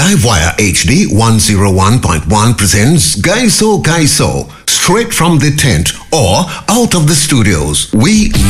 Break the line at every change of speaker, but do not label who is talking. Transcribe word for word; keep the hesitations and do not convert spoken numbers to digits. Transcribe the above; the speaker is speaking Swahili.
Live Wire H D one oh one point one presents Gaiso Gaiso, straight from the tent or out of the studios. We